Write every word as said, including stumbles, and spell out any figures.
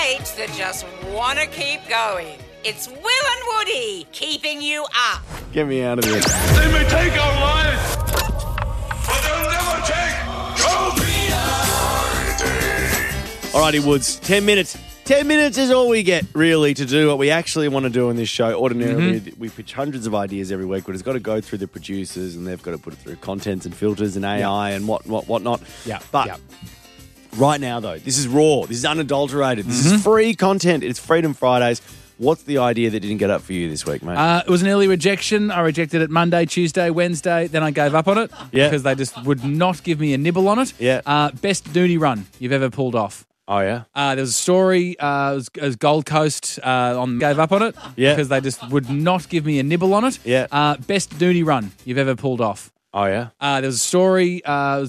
mates that just want to keep going. It's Will and Woody keeping you up. Get me out of this. They may take our lives, but they'll never take your Alrighty, Woods. Ten minutes. Ten minutes is all we get, really, to do what we actually want to do on this show. Ordinarily, Mm-hmm. we pitch hundreds of ideas every week, but it's got to go through the producers, and they've got to put it through contents and filters and A I and what, what, whatnot. Yeah. But yeah. right now, though, this is raw. This is unadulterated. This Mm-hmm. is free content. It's Freedom Fridays. What's the idea that didn't get up for you this week, mate? Uh, it was an early rejection. I rejected it Monday, Tuesday, Wednesday. Then I gave up on it Yeah. because they just would not give me a nibble on it. Yeah. Uh, best nudie run you've ever pulled off. oh, yeah? Uh, there was a story. Uh, it, was, it was Gold Coast. Uh, on gave up on it. Yeah. Because they just would not give me a nibble on it. Yeah. Uh, best nudie run you've ever pulled off. Oh, yeah? Uh, there was a story. Uh, it was